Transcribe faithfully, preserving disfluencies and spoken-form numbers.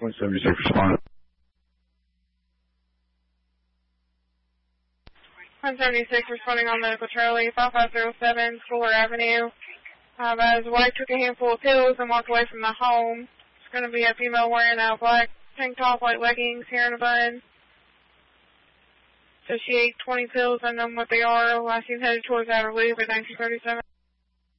one seventy-six responding. one seventy-six responding on medical Charlie, five five zero seven Fuller Avenue. Uh, his wife took a handful of pills and walked away from the home. It's going to be a female wearing a black tank top, white leggings, hair in a bun. So she ate twenty pills, unknown what they are. Last seen headed towards Outer Loop at nineteen thirty-seven.